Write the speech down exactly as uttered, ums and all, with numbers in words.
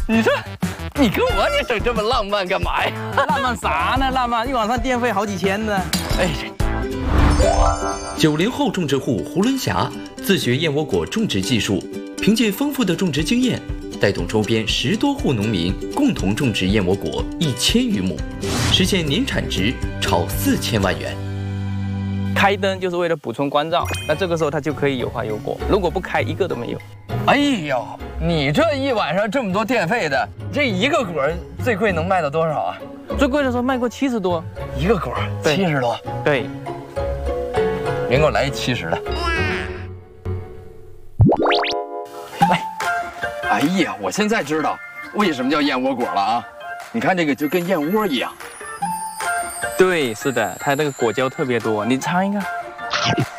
你说，你跟我你整这么浪漫干嘛呀？ 浪漫啥呢？浪漫一晚上电费好几千呢。 哎， 九零后种植户胡伦霞自学燕窝果种植技术，凭借丰富的种植经验，带动周边十多户农民共同种植燕窝果一千余亩，实现年产值超四千万元。 开灯就是为了补充光照，那这个时候它就可以有花有果。如果不开，一个都没有。 哎呦，你这一晚上这么多电费的，这一个果最贵能卖到多少啊？ 最贵的时候卖过七十多， 一个果七十多。 对， 您给我来一七十的。来，哎呀，我现在知道为什么叫燕窝果了啊！你看这个就跟燕窝一样。 对，是的，它那个果胶特别多，你尝一个。